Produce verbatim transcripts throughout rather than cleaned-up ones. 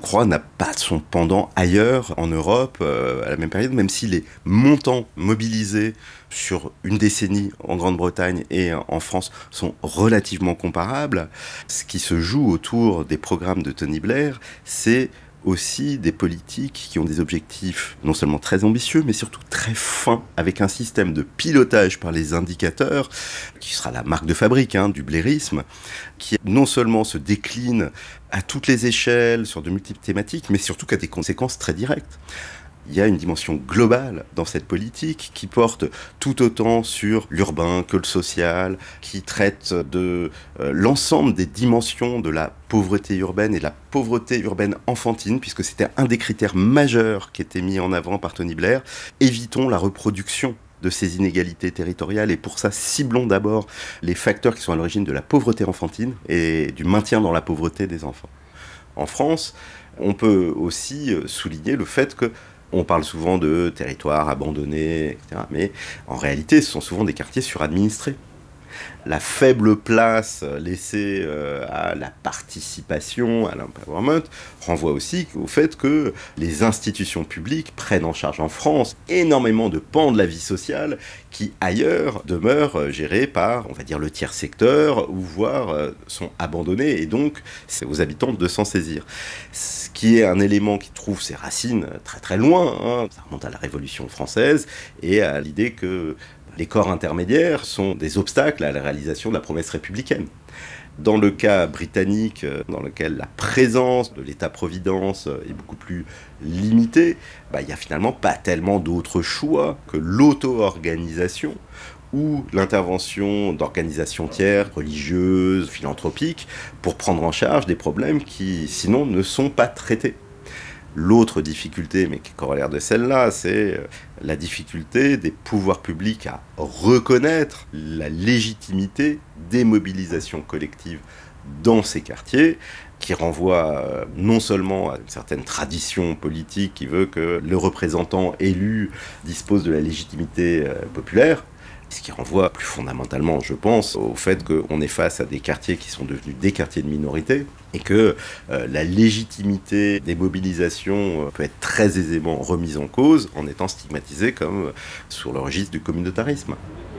crois, n'a pas son pendant ailleurs en Europe euh, à la même période, même si les montants mobilisés sur une décennie en Grande-Bretagne et en France sont relativement comparables. Ce qui se joue autour des programmes de Tony Blair, c'est aussi des politiques qui ont des objectifs non seulement très ambitieux, mais surtout très fins, avec un système de pilotage par les indicateurs, qui sera la marque de fabrique hein, du blairisme, qui non seulement se décline à toutes les échelles, sur de multiples thématiques, mais surtout qui a des conséquences très directes. Il y a une dimension globale dans cette politique qui porte tout autant sur l'urbain que le social, qui traite de euh, l'ensemble des dimensions de la pauvreté urbaine et de la pauvreté urbaine enfantine, puisque c'était un des critères majeurs qui était mis en avant par Tony Blair. Évitons la reproduction de ces inégalités territoriales et pour ça, ciblons d'abord les facteurs qui sont à l'origine de la pauvreté enfantine et du maintien dans la pauvreté des enfants. En France, on peut aussi souligner le fait que on parle souvent de territoires abandonnés, et cetera. Mais en réalité, ce sont souvent des quartiers suradministrés. La faible place laissée euh, à la participation, à l'empowerment, renvoie aussi au fait que les institutions publiques prennent en charge en France énormément de pans de la vie sociale qui, ailleurs, demeurent gérés par, on va dire, le tiers secteur, ou voire euh, sont abandonnés, et donc c'est aux habitants de s'en saisir. Ce qui est un élément qui trouve ses racines très très loin, hein. Ça remonte à la Révolution française et à l'idée que les corps intermédiaires sont des obstacles à la réalisation de la promesse républicaine. Dans le cas britannique, dans lequel la présence de l'État-providence est beaucoup plus limitée, bah, il n'y a finalement pas tellement d'autres choix que l'auto-organisation ou l'intervention d'organisations tiers, religieuses, philanthropiques, pour prendre en charge des problèmes qui, sinon, ne sont pas traités. L'autre difficulté, mais qui est corollaire de celle-là, c'est la difficulté des pouvoirs publics à reconnaître la légitimité des mobilisations collectives dans ces quartiers, qui renvoie non seulement à une certaine tradition politique qui veut que le représentant élu dispose de la légitimité populaire, ce qui renvoie plus fondamentalement, je pense, au fait qu'on est face à des quartiers qui sont devenus des quartiers de minorité et que euh, la légitimité des mobilisations peut être très aisément remise en cause en étant stigmatisée comme sur le registre du communautarisme.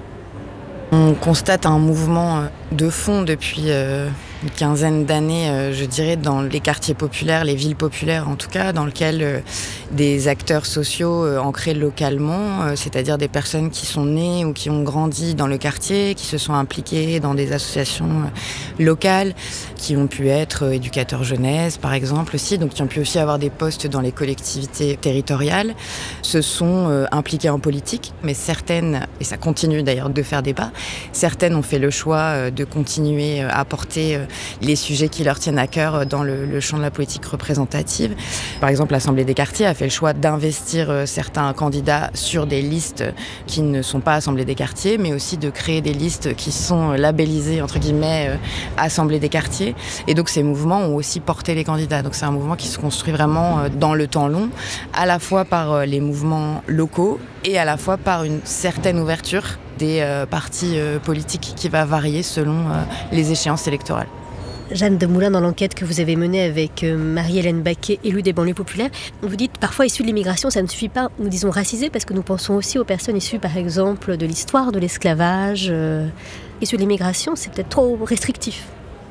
On constate un mouvement de fond depuis euh, une quinzaine d'années, euh, je dirais, dans les quartiers populaires, les villes populaires en tout cas, dans lesquelles euh, des acteurs sociaux euh, ancrés localement, euh, c'est-à-dire des personnes qui sont nées ou qui ont grandi dans le quartier, qui se sont impliquées dans des associations euh, locales, qui ont pu être euh, éducateurs jeunesse par exemple aussi, donc qui ont pu aussi avoir des postes dans les collectivités territoriales, se sont euh, impliquées en politique, mais certaines, et ça continue d'ailleurs de faire débat, certaines ont fait le choix de continuer à porter les sujets qui leur tiennent à cœur dans le, le champ de la politique représentative. Par exemple, l'Assemblée des quartiers a fait le choix d'investir certains candidats sur des listes qui ne sont pas Assemblée des quartiers, mais aussi de créer des listes qui sont labellisées, entre guillemets, Assemblée des quartiers. Et donc, ces mouvements ont aussi porté les candidats. Donc, c'est un mouvement qui se construit vraiment dans le temps long, à la fois par les mouvements locaux et à la fois par une certaine ouverture des euh, partis euh, politiques qui va varier selon euh, les échéances électorales. Jeanne Demoulin, dans l'enquête que vous avez menée avec euh, Marie-Hélène Baquet, élue des banlieues populaires, vous dites parfois issues de l'immigration, ça ne suffit pas, nous disons racisées, parce que nous pensons aussi aux personnes issues par exemple de l'histoire de l'esclavage. Euh, issues de l'immigration, c'est peut-être trop restrictif.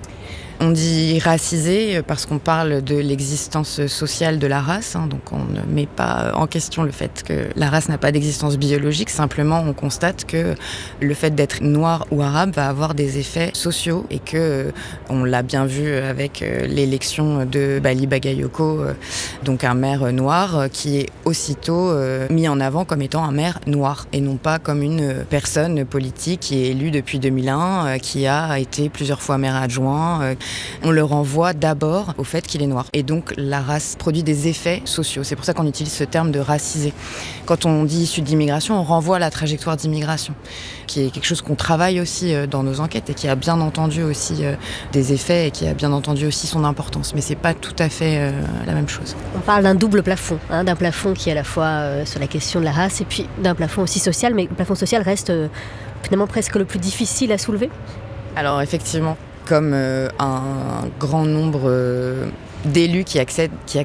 On dit racisé parce qu'on parle de l'existence sociale de la race, hein, donc on ne met pas en question le fait que la race n'a pas d'existence biologique, simplement on constate que le fait d'être noir ou arabe va avoir des effets sociaux et que, on l'a bien vu avec l'élection de Bali Bagayoko, donc un maire noir qui est aussitôt mis en avant comme étant un maire noir et non pas comme une personne politique qui est élue depuis deux mille un, qui a été plusieurs fois maire adjoint. On le renvoie d'abord au fait qu'il est noir. Et donc, la race produit des effets sociaux. C'est pour ça qu'on utilise ce terme de racisé. Quand on dit issu de l'immigration, on renvoie à la trajectoire d'immigration, qui est quelque chose qu'on travaille aussi dans nos enquêtes et qui a bien entendu aussi des effets et qui a bien entendu aussi son importance. Mais c'est pas tout à fait la même chose. On parle d'un double plafond, hein, d'un plafond qui est à la fois sur la question de la race et puis d'un plafond aussi social, mais le plafond social reste finalement presque le plus difficile à soulever. Alors, effectivement, comme euh, un grand nombre euh, d'élus qui accèdent, qui